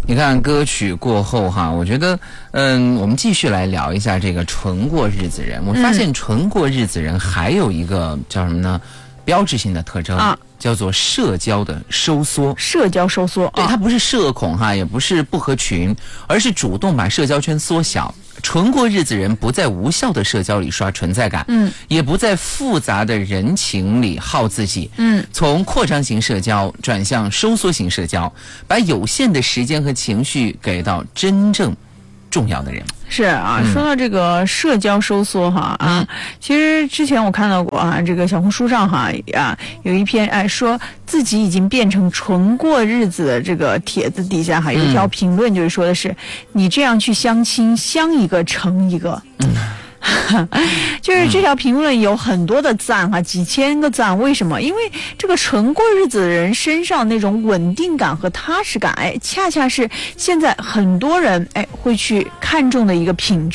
你看歌曲过后哈，我觉得我们继续来聊一下这个纯过日子人。我发现纯过日子人还有一个叫什么呢？标志性的特征叫做社交的收缩。 社交收缩， 对，它不是社恐哈，也不是不合群，而是主动把社交圈缩小。纯过日子人不在无效的社交里刷存在感，也不在复杂的人情里耗自己，从扩张型社交转向收缩型社交，把有限的时间和情绪给到真正重要的人。 是啊，说到这个社交收缩其实之前我看到过这个小红书上有一篇说自己已经变成纯过日子的这个帖子底下有一条评论，就是说的是你这样去相亲，相一个成一个。就是这条评论有很多的赞几千个赞。为什么？因为这个纯过日子的人身上那种稳定感和踏实感，恰恰是现在很多人会去看重的一个品质。